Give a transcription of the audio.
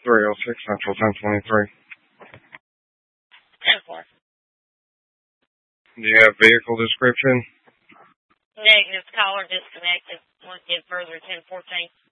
306 Central 1023. 10-4. Do you have vehicle description? Negative. Caller disconnected. Want to get further 1014.